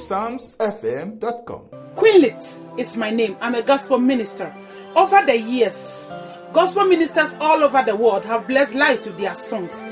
psalmsfm.com. Queenlit is my name. I'm a gospel minister. Over the years, gospel ministers all over the world have blessed lives with their songs.